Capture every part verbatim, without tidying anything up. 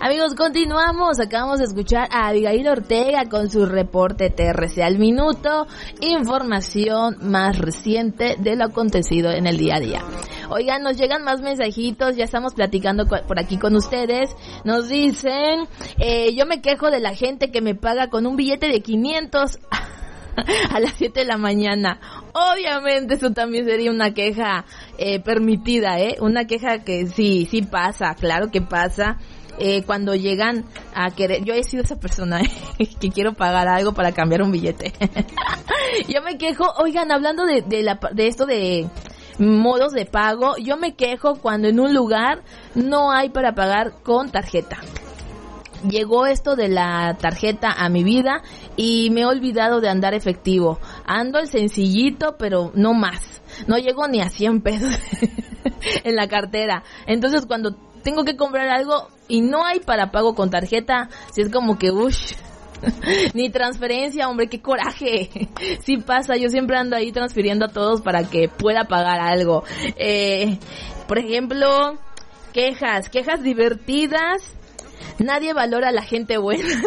Amigos, continuamos. Acabamos de escuchar a Abigail Ortega con su reporte T R C al minuto, información más reciente de lo acontecido en el día a día. Oigan, nos llegan más mensajitos, ya estamos platicando por aquí con ustedes. Nos dicen, eh, yo me quejo de la gente que me paga con un billete de quinientos a las siete de la mañana. Obviamente eso también sería una queja eh, permitida, ¿eh? Una queja que sí, sí pasa, claro que pasa. Eh, cuando llegan a querer, yo he sido esa persona ¿eh? que quiero pagar algo para cambiar un billete. Yo me quejo, oigan, hablando de, de, la, de esto de modos de pago, yo me quejo cuando en un lugar no hay para pagar con tarjeta. Llegó esto de la tarjeta a mi vida y me he olvidado de andar efectivo. Ando el sencillito, pero no más. No llego ni a cien pesos en la cartera. Entonces cuando tengo que comprar algo y no hay para pago con tarjeta, si es como que uff, ni transferencia, hombre, qué coraje. Sí pasa, yo siempre ando ahí transfiriendo a todos para que pueda pagar algo. Eh, por ejemplo, quejas, quejas divertidas. Nadie valora a la gente buena.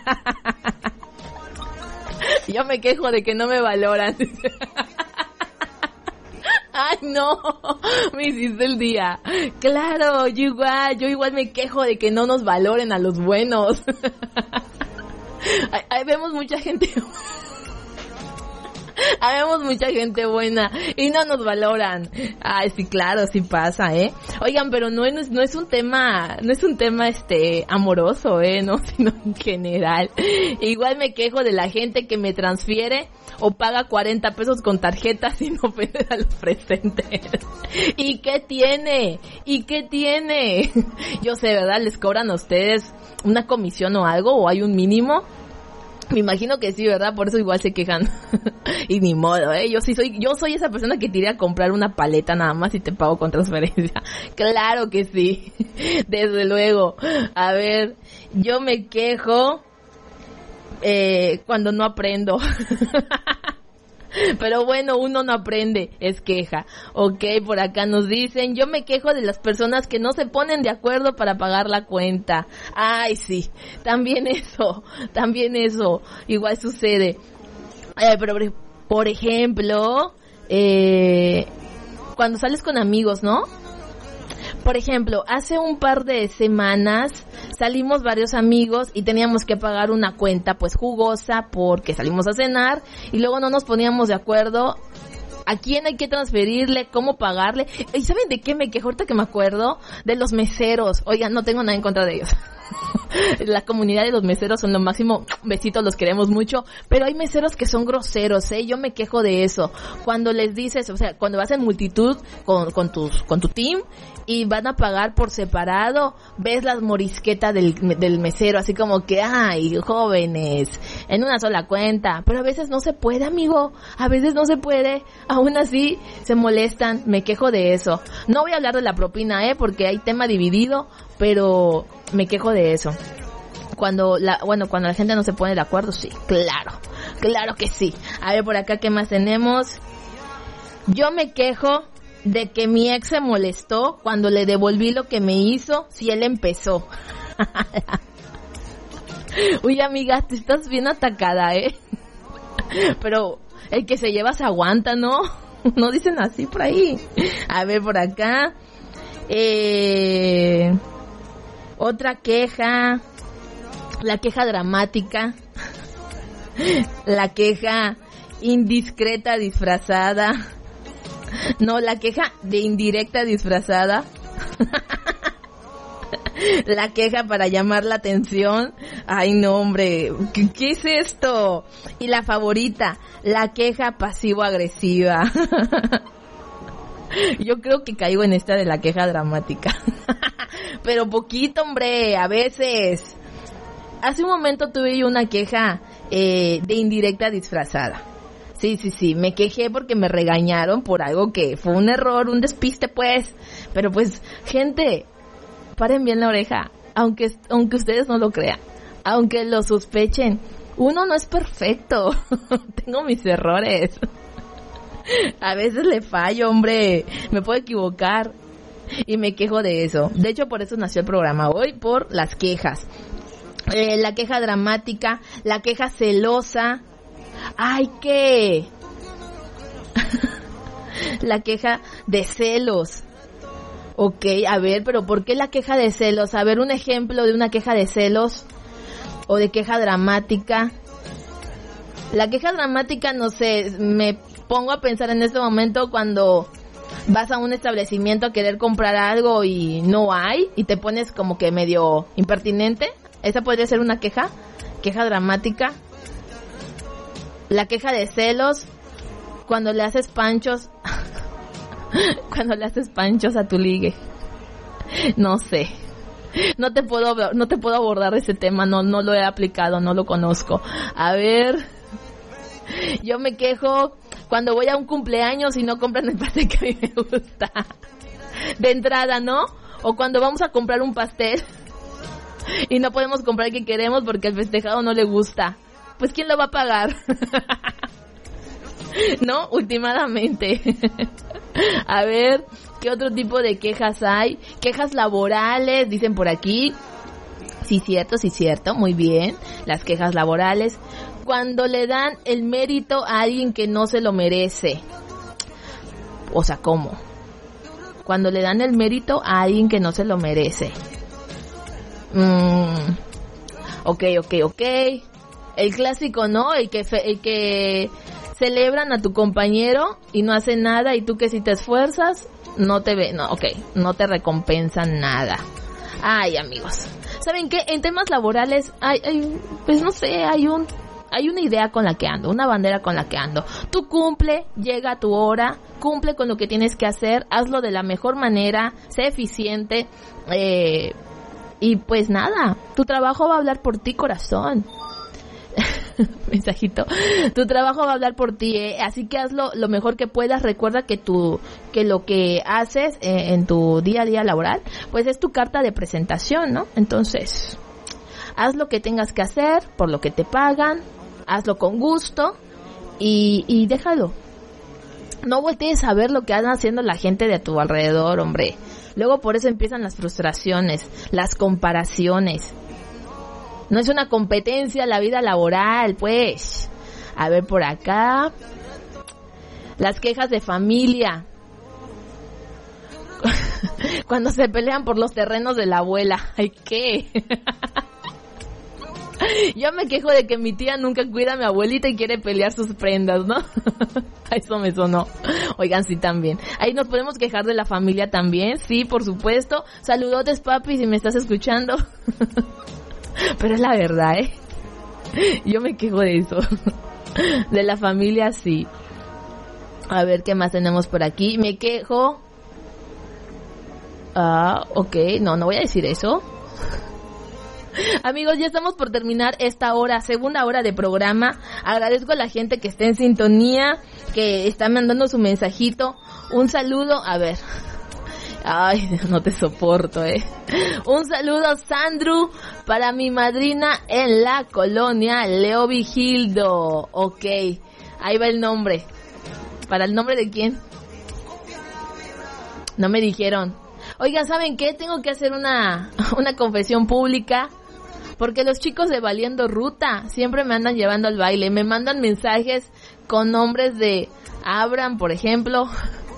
Yo me quejo de que no me valoran. Ay, no, me hiciste el día. Claro, yo igual, yo igual me quejo de que no nos valoren a los buenos. Ahí, ahí vemos mucha gente. Habemos mucha gente buena y no nos valoran. Ay, sí, claro, sí pasa, ¿eh? Oigan, pero no es, no es un tema, no es un tema, este, amoroso, ¿eh? No, sino en general. Igual me quejo de la gente que me transfiere o paga cuarenta pesos con tarjeta sin ofender a los presentes. ¿Y qué tiene? ¿Y qué tiene? Yo sé, ¿verdad? ¿Les cobran a ustedes una comisión o algo? ¿O hay un mínimo? Me imagino que sí, ¿verdad? Por eso igual se quejan. Y ni modo, ¿eh? Yo sí soy, yo soy esa persona que te iría a comprar una paleta nada más y te pago con transferencia. Claro que sí. Desde luego. A ver, yo me quejo eh, cuando no aprendo. Pero bueno, uno no aprende, es queja. Ok, por acá nos dicen, yo me quejo de las personas que no se ponen de acuerdo para pagar la cuenta. Ay, sí, también eso, también eso, igual sucede. Eh, pero, por ejemplo, eh, cuando sales con amigos, ¿no? Por ejemplo, hace un par de semanas salimos varios amigos y teníamos que pagar una cuenta pues jugosa porque salimos a cenar y luego no nos poníamos de acuerdo a quién hay que transferirle, cómo pagarle. ¿Y saben de qué me quejo ahorita que me acuerdo? De los meseros. Oigan, no tengo nada en contra de ellos. La comunidad de los meseros son lo máximo, besitos, los queremos mucho, pero hay meseros que son groseros, ¿eh? Yo me quejo de eso. Cuando les dices, o sea, cuando vas en multitud con, con tus, con tu team y van a pagar por separado, ves las morisquetas del, del mesero, así como que, ay, jóvenes, en una sola cuenta, pero a veces no se puede, amigo, a veces no se puede, aún así se molestan, me quejo de eso. No voy a hablar de la propina, ¿eh? Porque hay tema dividido, pero me quejo de eso. Cuando la, bueno, cuando la gente no se pone de acuerdo, sí, claro, claro que sí. A ver, por acá, ¿qué más tenemos? Yo me quejo de que mi ex se molestó cuando le devolví lo que me hizo si él empezó. Uy, amiga, te estás bien atacada, ¿eh? Pero el que se lleva se aguanta, ¿no? No dicen así por ahí. A ver, por acá. Eh... Otra queja, la queja dramática, la queja indiscreta disfrazada, no, la queja de indirecta disfrazada, la queja para llamar la atención. Ay, no, hombre, ¿qué, qué es esto? Y la favorita, la queja pasivo-agresiva. Yo creo que caigo en esta de la queja dramática. Pero poquito, hombre, a veces. Hace un momento tuve yo una queja eh, de indirecta disfrazada. Sí, sí, sí, me quejé porque me regañaron por algo que fue un error, un despiste, pues. Pero pues, gente, paren bien la oreja, aunque, aunque ustedes no lo crean, aunque lo sospechen, uno no es perfecto. Tengo mis errores. A veces le fallo, hombre, me puedo equivocar. y me quejo de eso. De hecho, por eso nació el programa hoy, por las quejas. Eh, la queja dramática, la queja celosa. ¡Ay, qué! La queja de celos. Ok, a ver, pero ¿por qué la queja de celos? A ver, un ejemplo de una queja de celos o de queja dramática. La queja dramática, no sé, me pongo a pensar en este momento cuando vas a un establecimiento a querer comprar algo y no hay y te pones como que medio impertinente. Esa podría ser una queja, queja dramática. La queja de celos, cuando le haces panchos, cuando le haces panchos a tu ligue. No sé, no te puedo, no te puedo abordar ese tema, no, no lo he aplicado, no lo conozco. A ver, yo me quejo cuando voy a un cumpleaños y no compran el pastel que a mí me gusta. De entrada, ¿no? O cuando vamos a comprar un pastel y no podemos comprar el que queremos porque al festejado no le gusta. Pues ¿quién lo va a pagar? ¿No? Últimamente. A ver, ¿qué otro tipo de quejas hay? Quejas laborales, dicen por aquí. Sí, cierto, sí, cierto, muy bien. Las quejas laborales. Cuando le dan el mérito a alguien que no se lo merece. O sea, ¿cómo? Cuando le dan el mérito a alguien que no se lo merece. Mm, ok, ok, ok. El clásico, ¿no? El que, fe, el que celebran a tu compañero y no hace nada, y tú que si te esfuerzas, no te ve, no, ok, no te recompensan nada. Ay, amigos, ¿saben qué? En temas laborales, hay, hay, pues no sé, hay un, hay una idea con la que ando, una bandera con la que ando. Tú cumple, llega a tu hora, cumple con lo que tienes que hacer, hazlo de la mejor manera, sé eficiente, eh, y pues nada, tu trabajo va a hablar por ti, corazón. Mensajito, tu trabajo va a hablar por ti, ¿eh? Así que hazlo lo mejor que puedas. Recuerda que tu, que lo que haces eh, en tu día a día laboral, pues es tu carta de presentación, ¿no? Entonces, haz lo que tengas que hacer, por lo que te pagan, hazlo con gusto y, y déjalo. No voltees a ver lo que anda haciendo la gente de tu alrededor, hombre. Luego por eso empiezan las frustraciones, las comparaciones. No es una competencia la vida laboral, pues. A ver por acá. Las quejas de familia. Cuando se pelean por los terrenos de la abuela. Ay, ¿qué? Yo me quejo de que mi tía nunca cuida a mi abuelita y quiere pelear sus prendas, ¿no? Eso me sonó. Oigan, sí, también. Ahí nos podemos quejar de la familia también. Sí, por supuesto. Saludotes, papi, si me estás escuchando. Pero es la verdad, ¿eh? Yo me quejo de eso. De la familia, sí. A ver, ¿qué más tenemos por aquí? Me quejo. Ah, ok. No, no voy a decir eso. Amigos, ya estamos por terminar esta hora, segunda hora de programa. Agradezco a la gente que está en sintonía, que está mandando su mensajito. Un saludo, a ver... Ay, no te soporto, eh. Un saludo, Sandru, para mi madrina en la colonia Leo Vigildo. Ok, ahí va el nombre. ¿Para el nombre de quién? No me dijeron. Oigan, ¿saben qué? Tengo que hacer una, una confesión pública. Porque los chicos de Valiendo Ruta siempre me andan llevando al baile. Me mandan mensajes con nombres de Abraham, por ejemplo.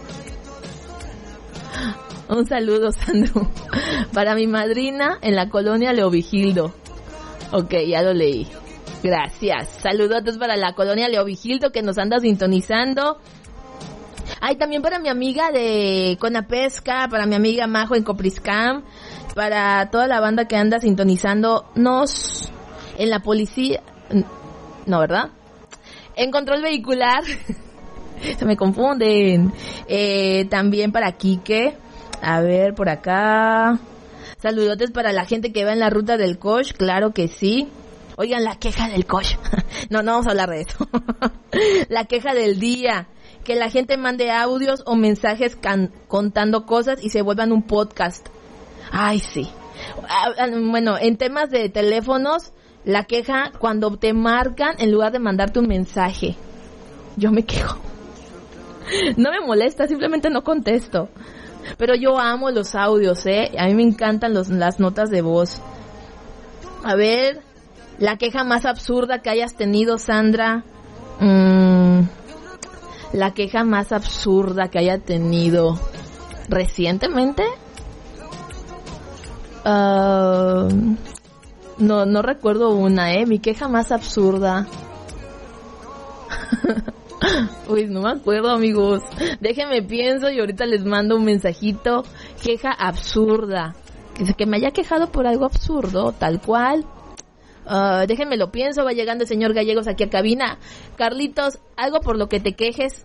Un saludo, Sandro, para mi madrina en la colonia Leovigildo. Ok, ya lo leí. Gracias. Saludos para la colonia Leovigildo que nos anda sintonizando. Ay, también para mi amiga de Conapesca, para mi amiga Majo en Copriscam, para toda la banda que anda sintonizándonos en la policía. No, ¿verdad? En control vehicular. Se me confunden. Eh, también para Quique. A ver, por acá. Saludotes para la gente que va en la ruta del coach, claro que sí. Oigan, la queja del coach. No, no vamos a hablar de eso. La queja del día. Que la gente mande audios o mensajes can- contando cosas y se vuelvan un podcast. Ay, sí. Bueno, en temas de teléfonos, la queja cuando te marcan en lugar de mandarte un mensaje. Yo me quejo. No me molesta, simplemente no contesto. Pero yo amo los audios, ¿eh? A mí me encantan los, las notas de voz. A ver, la queja más absurda que hayas tenido, Sandra. Mm, la queja más absurda que haya tenido recientemente. Uh, no, no recuerdo una, ¿eh? Mi queja más absurda. Uy, no me acuerdo, amigos. Déjenme pienso y ahorita les mando un mensajito. Queja absurda. Que, que me haya quejado por algo absurdo, tal cual. Uh, déjenme lo pienso. Va llegando el señor Gallegos aquí a cabina. Carlitos, algo por lo que te quejes.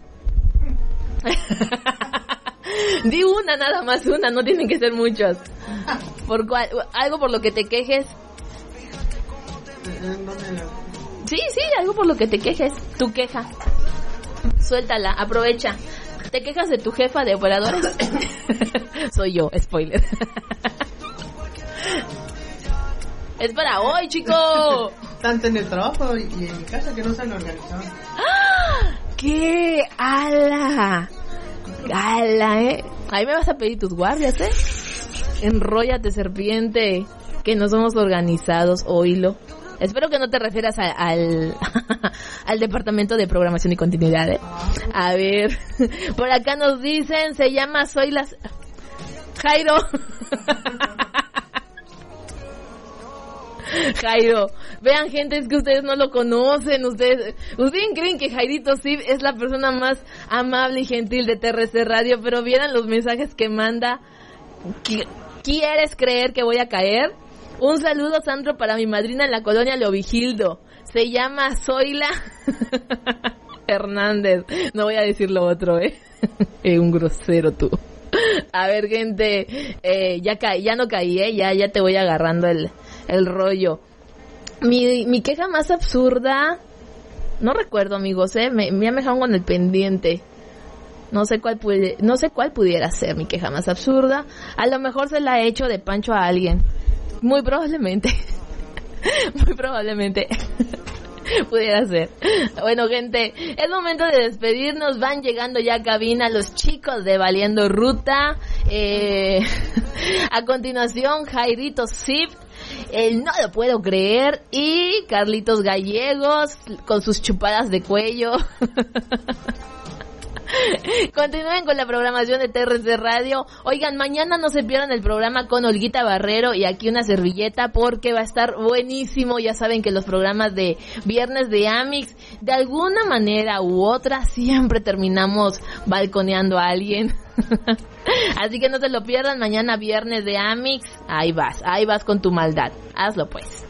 Di una, nada más una, no tienen que ser muchos. ¿Por cuál? Algo por lo que te quejes. Sí, sí, algo por lo que te quejes. Tu queja. Suéltala, aprovecha. ¿Te quejas de tu jefa de operadores? Soy yo, spoiler. Es para hoy, chico. Tanto en el trabajo y en mi casa que no se han organizado. ¡Ah! ¿Qué? ¡Ala! ¡Ala, eh! Ahí me vas a pedir tus guardias, ¿eh? Enróllate, serpiente. Que no somos organizados, oílo. Espero que no te refieras a, al al departamento de programación y continuidad, ¿eh? A ver, por acá nos dicen, se llama Soy las... Jairo. Jairo, vean, gente, es que ustedes no lo conocen, ustedes ustedes creen que Jairito Sib es la persona más amable y gentil de T R C Radio, pero vieran los mensajes que manda. ¿Quieres creer que voy a caer? Un saludo, Sandro, para mi madrina en la colonia Leovigildo. Se llama Zoila Hernández. No voy a decir lo otro, ¿eh? eh un grosero tú. A ver, gente, eh, ya caí, ya no caí, ¿eh? Ya, ya te voy agarrando el, el rollo. Mi, mi queja más absurda, no recuerdo, amigos, ¿eh? Me, me han dejado con el pendiente. No sé cuál puede, no sé cuál pudiera ser mi queja más absurda. A lo mejor se la he hecho de pancho a alguien. Muy probablemente. Muy probablemente. Pudiera ser. Bueno, gente, es momento de despedirnos. Van llegando ya a cabina los chicos de Valiendo Ruta. Eh, a continuación, Jairito Sib, el No Lo Puedo Creer, y Carlitos Gallegos con sus chupadas de cuello. Continúen con la programación de T R C Radio. Oigan, mañana no se pierdan el programa con Olguita Barrero y aquí una servilleta porque va a estar buenísimo. Ya saben que los programas de Viernes de Amix, de alguna manera u otra, siempre terminamos balconeando a alguien. Así que no se lo pierdan, mañana Viernes de Amix. Ahí vas, ahí vas con tu maldad. Hazlo pues.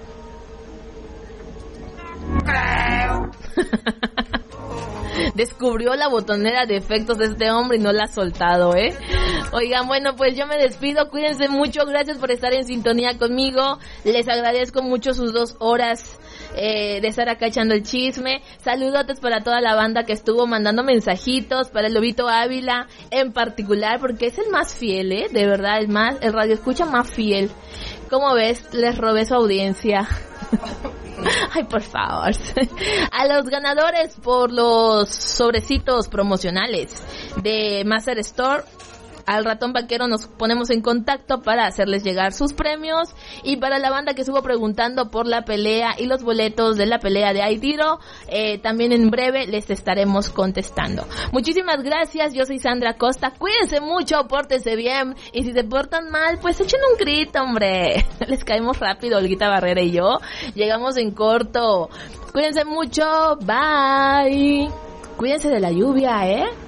Descubrió la botonera de efectos de este hombre y no la ha soltado, ¿eh? Oigan, bueno, pues yo me despido. Cuídense mucho. Gracias por estar en sintonía conmigo. Les agradezco mucho sus dos horas eh, de estar acá echando el chisme. Saludotes para toda la banda que estuvo mandando mensajitos. Para el Lobito Ávila en particular, porque es el más fiel, ¿eh? De verdad, el más, el radio escucha más fiel. ¿Cómo ves? Les robé su audiencia. Ay, por favor. A los ganadores por los sobrecitos promocionales de Master Store, al Ratón Vaquero nos ponemos en contacto para hacerles llegar sus premios. Y para la banda que estuvo preguntando por la pelea y los boletos de la pelea de Aitiro, eh, también en breve les estaremos contestando. Muchísimas gracias, yo soy Sandra Costa. Cuídense mucho, pórtense bien, y si se portan mal, pues echen un grito, hombre. Les caemos rápido, Olguita Barrera y yo. Llegamos en corto. Cuídense mucho, bye. Cuídense de la lluvia, ¿eh?